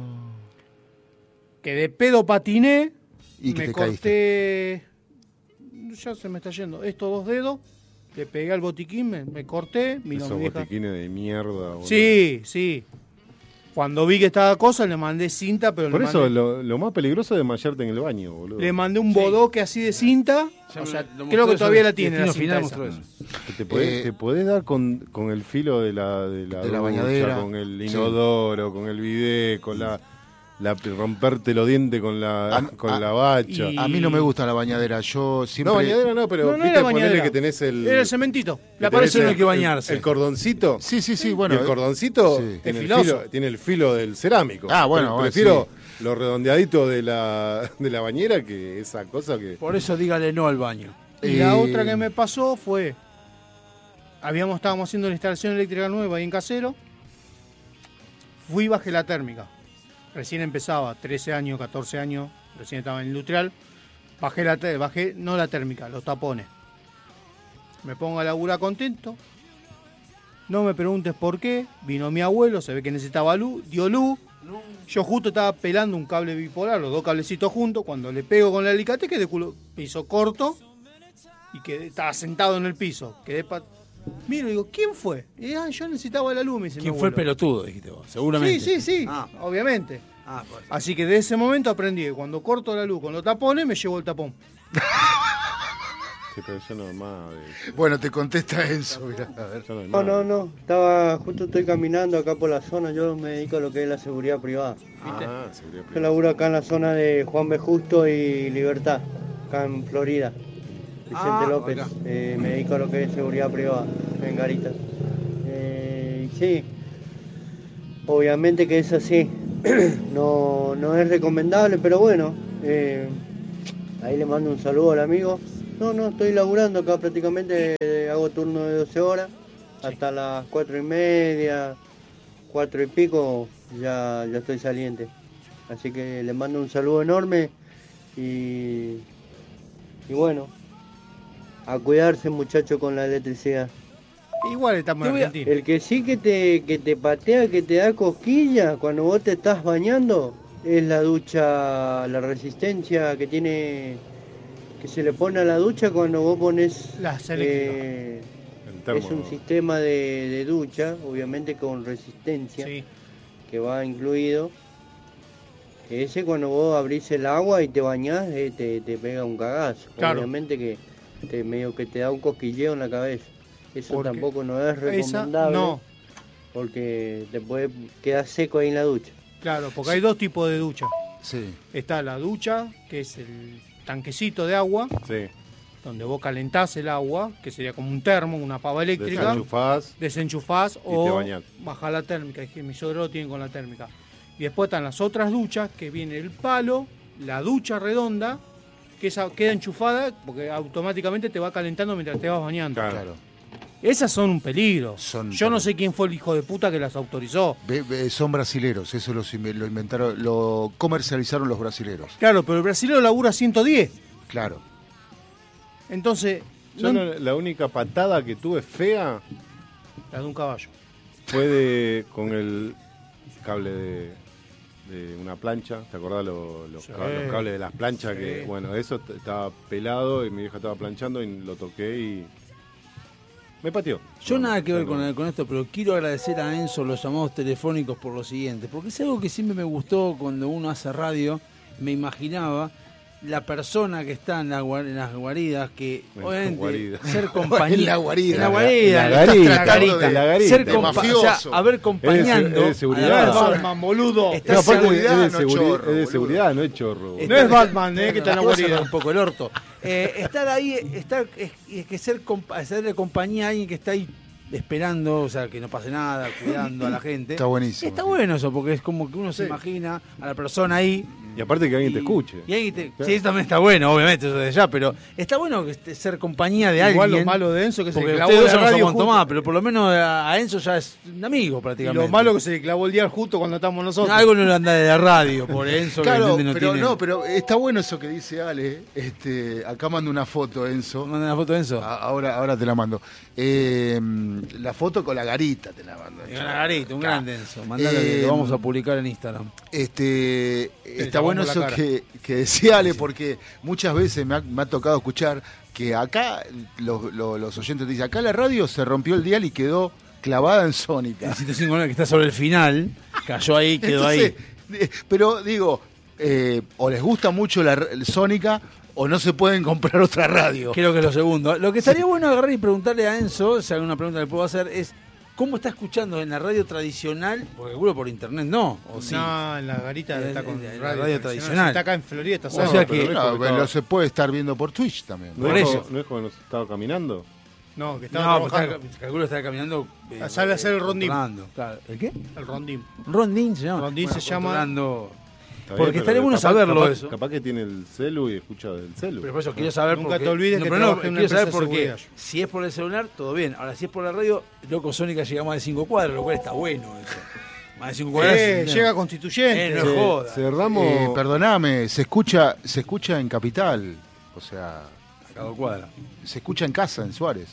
que de pedo patiné, Y que me te corté, ya se me está yendo, estos dos dedos, le pegué al botiquín, me corté, vino Esos mi vieja. botiquines de mierda, boludo. Sí. Cuando vi que estaba cosa, le mandé cinta, pero Por le eso, mandé, lo más peligroso es desmayarte en el baño, boludo. le mandé un bodoque así de cinta. Ya O me sea, lo mostró creo que eso, todavía la Destino tiene la Final cinta mostró esa. eso. Que te podés dar con el filo de la ducha, bañadera. con el Sí. inodoro, con el bidet, con la romperte los dientes con la bacha. y- A mí no me gusta la bañadera. Yo siempre... No, bañadera no, pero No, no viste, era ponele bañadera. que tenés el... Era el cementito. que La tenés aparece no hay que bañarse. El cordoncito. Sí, Y bueno. el cordoncito sí. tiene, Es el filoso. filo, tiene el filo del cerámico. Ah, bueno, bueno, Prefiero lo redondeadito de la bañera que esa cosa que... Por eso dígale no al baño. Y la otra que me pasó fue, estábamos haciendo la instalación eléctrica nueva ahí en Casero, fui y bajé la térmica. Recién empezaba, 13 años, 14 años, recién estaba en industrial, bajé no la térmica, los tapones. Me pongo a laburar contento, no me preguntes por qué, vino mi abuelo, se ve que necesitaba luz, dio luz. Yo justo estaba pelando un cable bipolar, los dos cablecitos juntos, cuando le pego con el alicate quedé culo, piso corto y estaba sentado en el piso. Miro y digo, ¿quién fue? Y yo necesitaba la luz, me dice ¿Quién mi fue el abuelo. pelotudo? Dijiste vos, seguramente. Sí, Ah. obviamente. Pues. Así que de ese momento aprendí que cuando corto la luz con los tapones, me llevo el tapón. Sí, pero yo no más de... Bueno, te contesta Enzo, mirá, a ver. yo no hay más. No. Estoy caminando acá por la zona. Yo me dedico a lo que es la seguridad privada. Ah, seguridad Yo privada. laburo acá en la zona de Juan B. Justo y Libertad, acá en Florida. Vicente López. acá. Me dedico a lo que es seguridad privada en Garitas. Y sí, obviamente que es así. No es recomendable, pero bueno. Ahí le mando un saludo al amigo. No, estoy laburando acá prácticamente. Hago turno de 12 horas hasta las 4:30, 4 y pico. Ya estoy saliente. Así que le mando un saludo enorme y bueno, a cuidarse muchacho con la electricidad. Igual estamos en Argentina. El que sí que te patea, que te da cosquilla cuando vos te estás bañando, es la ducha, la resistencia que tiene, que se le pone a la ducha cuando vos pones... Las eléctricas. El termo. Es un sistema de ducha, obviamente con resistencia, Sí. que va incluido. Ese cuando vos abrís el agua y te bañás, te pega un cagazo. Claro. Obviamente que medio que te da un cosquilleo en la cabeza. Eso Porque tampoco no es Esa, recomendable. no, Porque te puede quedar seco ahí en la ducha. claro, porque hay dos tipos de ducha. Sí. Está la ducha, que es el tanquecito de agua, Sí. donde vos calentás el agua, que sería como un termo, una pava eléctrica, Desenchufás. desenchufás te o bañás. bajás la térmica, es que mi suegro lo tiene con la térmica. Y después están las otras duchas, que viene el palo, la ducha redonda, que esa queda enchufada porque automáticamente te va calentando mientras te vas bañando. Claro. Esas son un peligro. Son Yo no peligro. sé quién fue el hijo de puta que las autorizó. Son brasileros, eso lo inventaron, lo comercializaron los brasileros. Claro, pero el brasileño labura 110. Claro. Entonces, Yo la única patada que tuve fea la de un caballo. fue con el cable de una plancha. ¿Te acordás los Sí. los cables de las planchas? Sí. Que bueno, eso estaba pelado y mi vieja estaba planchando y lo toqué y me pateó. Yo nada que ver No. con esto, pero quiero agradecer a Enzo los llamados telefónicos por lo siguiente, porque es algo que siempre me gustó cuando uno hace radio, me imaginaba la persona que está en las guaridas, que En obviamente guarida. ser compañía. En la guarida. En la guarida, La estás garita, tratando la garita. ser De mafioso. o sea, haber acompañando Es de seguridad. a la No es persona. Batman, boludo. Está No, aparte seguridad, es de, no chorro, es de boludo. seguridad, no es chorro. No es Batman, que está en la guarida. Un poco el orto. Estar ahí, es que hacerle compañía a alguien que está ahí esperando, o sea, que no pase nada, cuidando a la gente. Está buenísimo. Está bueno eso, porque es como que uno se imagina a la persona ahí. Y aparte que alguien te escuche. Y alguien sí, eso también está bueno, obviamente, eso de ya, pero está bueno que ser compañía de Igual alguien. lo malo de Enzo que se porque le clavó ustedes la ya no radio somos justo. más, pero por lo menos a Enzo ya es un amigo Y prácticamente. lo malo que se le clavó el dial justo cuando estamos nosotros. Algo no le anda de la radio, por Enzo que Claro, no pero tiene... no, pero está bueno eso que dice Ale. Acá mando una foto, Enzo. ¿Manda una foto de Enzo? Ahora te la mando. La foto con la garita te la mando. Un garito, un gran Enzo. Mandalo que lo vamos a publicar en Instagram. Está bueno tapamos eso la cara. que decía Ale, porque muchas veces me ha tocado escuchar que acá los oyentes dicen, acá la radio se rompió el dial y quedó clavada en Sónica. El 105 que está sobre el final, cayó ahí, quedó Entonces, ahí. pero digo, o les gusta mucho la Sónica o no se pueden comprar otra radio. Creo que es lo segundo. Lo que estaría bueno agarrar y preguntarle a Enzo, o sea, una pregunta que puedo hacer es, ¿cómo está escuchando en la radio tradicional? Porque seguro por internet no, o sí. No, en la garita está con En la radio, radio tradicional. Si está acá en Florida, está O solo. sea pero que- no es como que Pero estaba- se puede estar viendo por Twitch también. ¿No Por es eso. como- ¿No es como nos estaba caminando? No, que estaba No, pues trabajando. calculo que está caminando. Sale a hacer el rondín. controlando, claro. ¿El qué? El rondín. Rondín se llama. Rondín se llama- controlando. Está Porque bien, estaría pero bueno capaz- saberlo capaz- eso. Capaz que tiene el celu y escucha del celu. Pero por eso quiero saber Nunca porque- te olvides que pero trabajé en una quiero saber empresa de porque seguridad. si es por el celular, todo bien. Ahora, si es por la radio, loco Sónica llegamos de 5 cuadras, lo cual está bueno eso. Más de 5 cuadras. Llega constituyente. no joda. Cerramos. Perdoname, se escucha en Capital, o sea, A cada cuadra. se escucha en casa, en Suárez.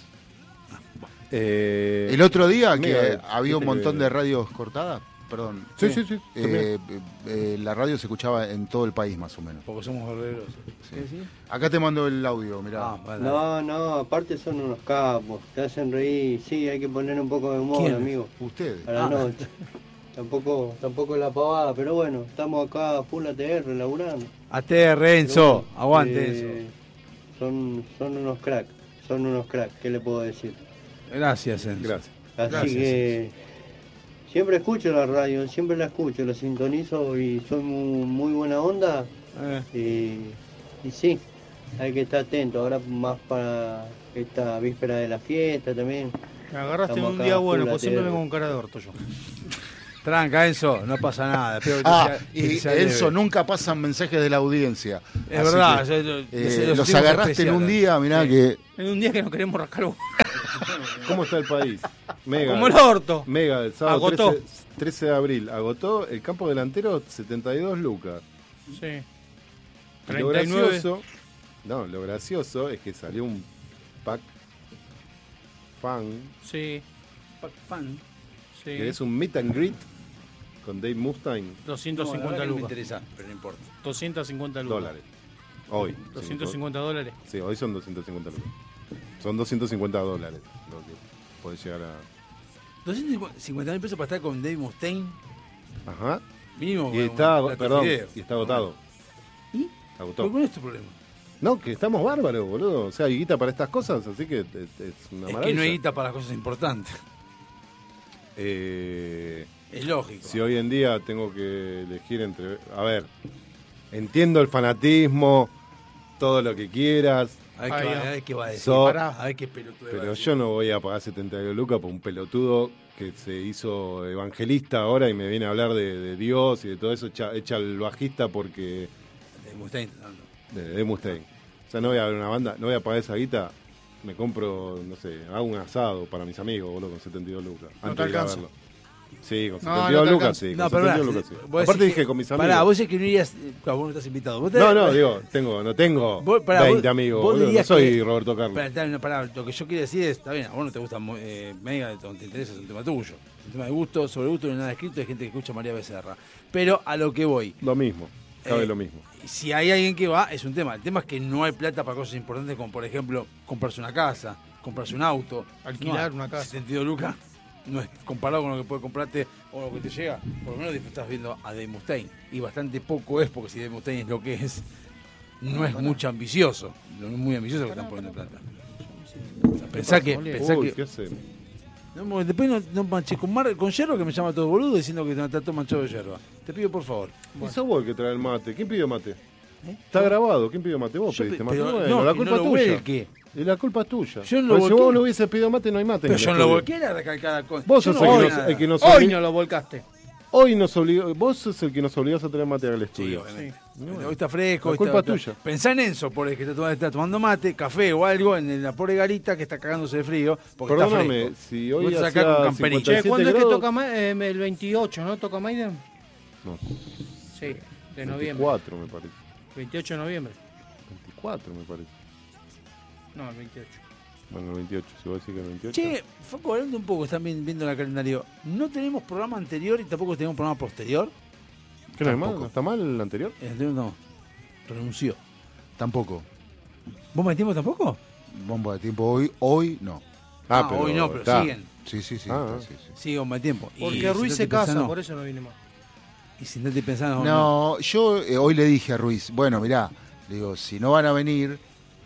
El El otro día que Mira, había un viste montón que- de radios cortadas, perdón. Sí, sí, sí, La radio se escuchaba en todo el país más o menos. Porque somos verdaderos. Acá te mando el audio, mirá. Ah, vale. No, aparte son unos capos, te hacen reír. Sí, hay que poner un poco de humor, ¿Quién? amigo, Ustedes. a la noche. Tampoco la pavada, pero bueno, estamos acá full ATR, laburando. ATR, Enzo. Pero bueno, Aguante, Enzo. Son unos cracks. son unos cracks, ¿qué le puedo decir? Gracias, Enzo. Gracias. Así Gracias, que siempre escucho la radio, siempre la escucho, la sintonizo y soy muy buena onda. Y sí, hay que estar atento. Ahora más para esta víspera de la fiesta también. Me agarraste en Estamos un acá día bueno, full pues siempre ATR. vengo con cara de orto yo. Tranca, Enzo, no pasa nada. Espero que te Ah, sea- que te y sea Enzo, leve. nunca pasan mensajes de la audiencia. Es Así verdad. que, los los sentimos agarraste en un especiales. día, mirá que... En un día que nos queremos rascar vos. ¿Cómo está el país? Mega. Como el orto. Mega, el sábado Agotó. 13 de abril. Agotó el campo delantero 72 lucas. Sí. Y lo 39. lo gracioso es que salió un pack fan, Sí, Pan. sí. que es un meet and greet con Dave Mustaine, 250 No, la verdad que no me lucas. interesa, pero no importa. 250 lucas. dólares. Hoy. 250 dólares. Sí, hoy son 250 lucas. Son 250 dólares lo que podés llegar a... 250.000 pesos para estar con Dave Mustaine. Ajá. Mínimo. Y está, un plato de perdón, fideo. y está agotado. ¿Y? Agotó. ¿Cuál es tu problema? No, que estamos bárbaros, boludo. O sea, hay guita para estas cosas, así que es una Es maravilla. que no hay guita para las cosas importantes. Es lógico. Si hoy en día tengo que elegir entre... A ver, entiendo el fanatismo, todo lo que quieras, A ver qué va a decir. So- Pará, a ver qué pelotudo va a pero decir. yo no voy a pagar 72 lucas por un pelotudo que se hizo evangelista ahora y me viene a hablar de Dios y de todo eso, echa al bajista porque... Dave Mustaine, no. de Mustaine. O sea, no voy a ver una banda, no voy a pagar esa guita, me compro, no sé, hago un asado para mis amigos, boludo, con 72 lucas. No antes te de ir a alcanza. verlo. Sí, con No, 72 no te lucas, alcanza. sí, con No, pero 72 pará, lucas, sí. vos Aparte decís dije con mis amigos. Pará, vos decís que no irías. Claro, vos no estás invitado. Vos No, digo, no tengo Vos- pará, 20 vos- amigos, vos boludo, no dirías soy que- Roberto Carlos. Pará, lo que yo quiero decir es: está bien, a vos no te gusta Mega, no te interesa, es un tema tuyo. Es un tema de gusto, sobre gusto, no hay nada escrito, hay gente que escucha a María Becerra. Pero a lo que voy. Lo mismo, cabe Eh, lo mismo. Si hay alguien que va, es un tema. El tema es que no hay plata para cosas importantes como, por ejemplo, comprarse una casa, comprarse un auto, Alquilar No, una casa. 72 lucas no es comparado con lo que puede comprarte o lo que te llega. Por lo menos disfrutás viendo a Dave Mustaine. Y bastante poco es, porque si Dave Mustaine es lo que es, no es mucho ambicioso. No es muy ambicioso lo que están poniendo plata. O sea, pensá que. Uy, ¿qué hacemos? No, después no manches con hierro, que me llama todo boludo diciendo que está todo manchado de hierba. Te pido por favor. Y sos vos el que trae el mate. ¿Quién pidió mate? Está grabado. ¿Quién pidió mate? Vos Yo pediste pe- mate. pero Bueno, no, la que culpa no es lo tuya. vuelque. Y la culpa es tuya. Yo no lo Porque si volqué. vos no hubieses pedido mate, no hay mate. Pero en el yo no lo estudio. volqué, era cada cosa. Vos Yo sos no el, voy que nos, nada. el que nos Hoy obli- no lo volcaste. Hoy nos obligó. Vos sos el que nos obligás a traer mate al Sí, estudio. obviamente. Hoy está fresco. La hoy culpa está- tuya. Pensá en Enzo, por el que está tomando mate, café o algo en la pobre garita que está cagándose de frío. Porque está Perdóname, fresco. si hoy Vos te hacía sacás con camperita. 57 Che, ¿cuándo es que grados? toca el 28, no? ¿Toca Maiden? No, Sí, de noviembre. 24 me parece. 28 de noviembre. 24 me parece. No, el 28. Bueno, el 28, si vos decís que el 28. Che, Facu, hablando un poco, están viendo el calendario. ¿No tenemos programa anterior y tampoco tenemos programa posterior? ¿Qué no es mal? tampoco. ¿No está mal el anterior? El anterior no. Renunció. Tampoco. ¿Vos metimos tampoco? Bomba de tiempo hoy no. Hoy no, pero está. siguen. Sí, sí, sí. Ah, sí, sí. Sí, bomba de tiempo. Porque Y Ruiz si se no te pensás, casa, no. por eso no viene más. Y si no te pensás, No, yo hoy le dije a Ruiz, bueno, mirá, le digo, si no van a venir,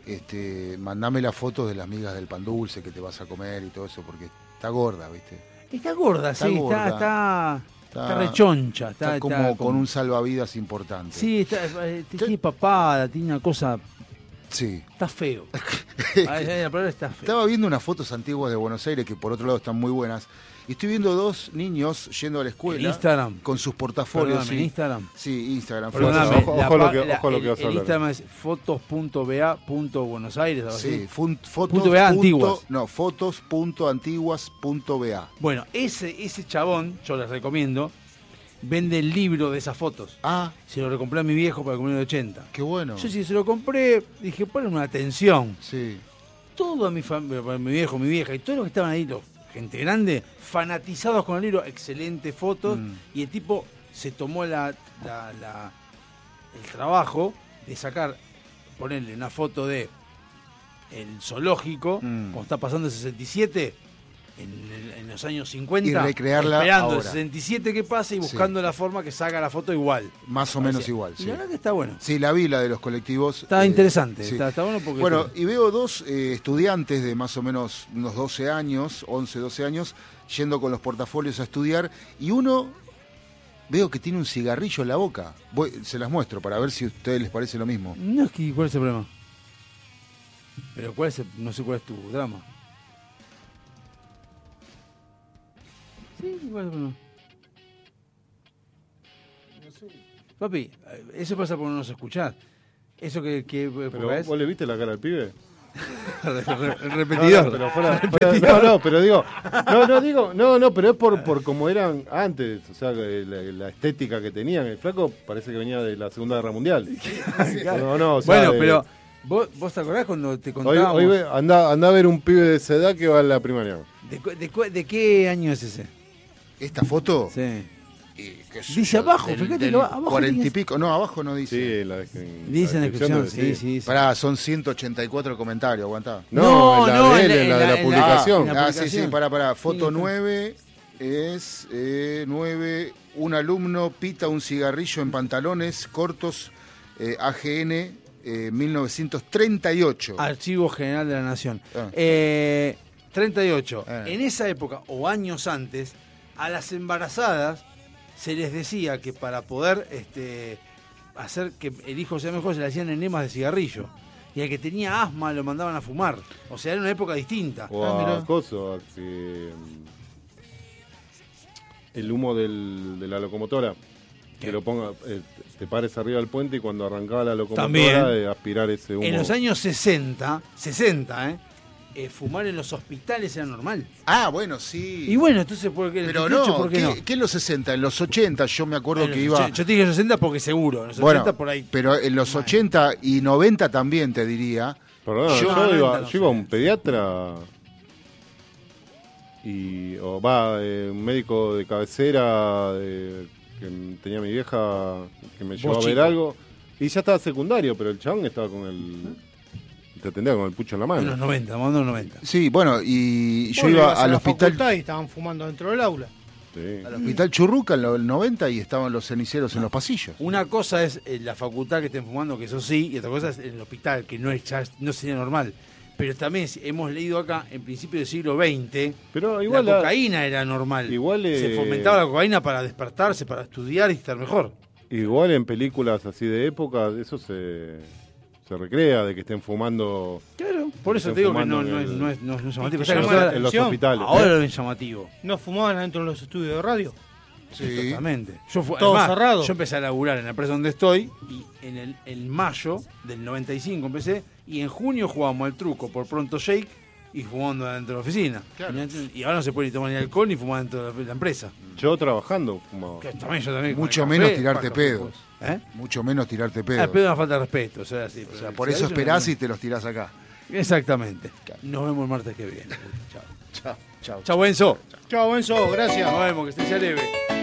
mandame las fotos de las migas del pan dulce que te vas a comer y todo eso, porque está gorda, ¿viste? Está gorda, Está sí, gorda. está rechoncha. Está como con un salvavidas importante. Sí, tiene papada, tiene una cosa. Sí. Está feo. Ay, la palabra está feo. Estaba viendo unas fotos antiguas de Buenos Aires que por otro lado están muy buenas. Y estoy viendo dos niños yendo a la escuela. En Instagram. Con sus portafolios. Perdóname, en Instagram. Sí, Instagram. Perdóname, Ojo lo que vas a el hablar. Instagram es fotos.ba.buenos Aires. algo así. Sí, fotos. Punto BA antiguas. No, fotos.antiguas.ba. Bueno, ese chabón, yo les recomiendo, vende el libro de esas fotos. Ah, Se lo recompré a mi viejo para el cumpleaños de 80. qué bueno. Yo sí se lo compré, dije, ponle una atención. Sí. Todo a mi familia, mi viejo, mi vieja y todos los que estaban ahí, gente grande, fanatizados con el libro, excelentes fotos, y el tipo se tomó el trabajo de sacar, ponerle una foto de el zoológico, cuando está pasando el 67, en los años 50, Y recrearla esperando ahora. el 67 que pase y buscando la forma que salga la foto igual. Más o menos igual, Y sí. la verdad que está bueno. Sí, la vi, la de los colectivos. Está interesante, sí. está bueno porque... Bueno, y veo dos estudiantes de más o menos unos 12 años, 11, 12 años, yendo con los portafolios a estudiar, y uno veo que tiene un cigarrillo en la boca. Se las muestro para ver si a ustedes les parece lo mismo. No, es que, ¿cuál es el problema? Pero no sé cuál es tu drama. Sí, ¿cuál es el problema? Papi, eso pasa por no escuchar. Eso que Pero ¿vos le viste la cara al pibe? el repetidor. No, pero pero digo, pero es por como eran antes, o sea, la estética que tenían. El flaco parece que venía de la Segunda Guerra Mundial. O sea, bueno, pero ¿vos te acordás cuando te contábamos? Hoy anda a ver un pibe de esa edad que va a la primaria. ¿De qué año es ese? ¿Esta foto? Sí. Qué sé Dice yo, abajo, fíjate que abajo 40 y dice- pico. No, abajo no dice. Sí, Dice en la descripción, sí. Pará, son 184 comentarios, aguantá. No, No, la de la publicación. en la Ah, sí, publicación. pará. Foto Sí, está. 9 es 9. Un alumno pita un cigarrillo en pantalones cortos, AGN 1938. Archivo General de la Nación. Ah. 38. Ah. En esa época, o años antes, a las embarazadas se les decía que para poder hacer que el hijo sea mejor se le hacían enemas de cigarrillo. Y al que tenía asma lo mandaban a fumar. O sea, era una época distinta. O a coso, a que el humo de la locomotora, que lo ponga, te pares arriba del puente y cuando arrancaba la locomotora También. Aspirar ese humo. En los años 60, fumar en los hospitales era normal. Ah, bueno, sí. Y bueno, entonces, ¿por qué? Pero 38, no, ¿por qué no? ¿qué en los 60? En los 80 yo me acuerdo En que los iba... 80, yo te dije 60 porque seguro, en los Bueno, 80 por ahí. pero en los 80 y 90 también te diría. Perdón, Yo- yo iba a un sé. pediatra un médico de cabecera que tenía mi vieja que me llevó a ver chico. algo y ya estaba secundario, pero el chabón estaba te atendía con el pucho en la En mano. los 90, vamos a los 90. Sí, bueno, y yo Vos iba ibas a al la hospital... facultad y estaban fumando dentro del aula. Sí. Al hospital Churruca en el 90 y estaban los ceniceros en los pasillos. Una cosa es la facultad que estén fumando, que eso sí, y otra cosa es el hospital, que no sería normal. Pero también hemos leído acá, en principio del siglo XX, Pero igual la cocaína era normal. igual, se fomentaba la cocaína para despertarse, para estudiar y estar mejor. igual en películas así de época eso se recrea de que estén fumando Claro, por eso Están te digo que fumando no en el- es llamativo. Y O sea, te que llama la nosotros- en los atención. hospitales. ahora lo ven llamativo. No fumaban adentro de los estudios de radio. Sí. Exactamente. Todo Todo cerrado. Yo empecé a laburar en la empresa donde estoy y en el mayo del 95 empecé y en junio jugábamos al truco por pronto shake y fumando dentro de la oficina. Claro. Y ahora no se puede ni tomar ni alcohol ni fumar dentro de la empresa. Yo trabajando fumaba. Que también yo también. con Mucho el menos café, tirarte paja, pedos. ¿Eh? Mucho menos tirarte Ah, pedos. el pedo es una falta de respeto. O sea, sí, O sea, por eso esperás y te los tirás acá. Exactamente. Claro. Nos vemos el martes que viene. Chao. Chao, chao. Chao, Enzo. Chao, Enzo, gracias. Nos vemos, que estés leve.